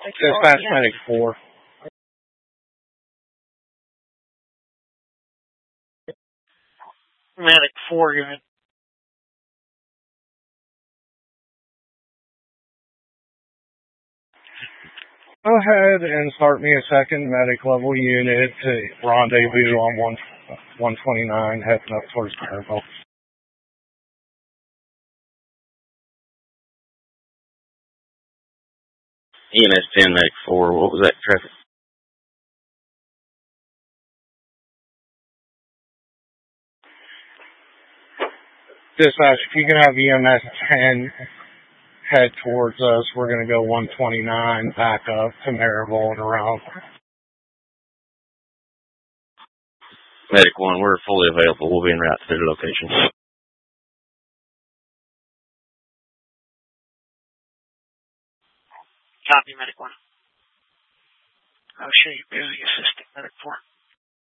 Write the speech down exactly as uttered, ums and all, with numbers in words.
Dispatch Medic four. Medic four, good. Go ahead and start me a second medic level unit to rendezvous on one, 129 heading up towards Maryville. E M S ten Medic four, what was that traffic? Dispatch, if you can have E M S ten head towards us, we're going to go one twenty-nine back up to Maryville and around. Medic one, we're fully available. We'll be en route to the location. Copy, Medic one. Oh shit, you're busy as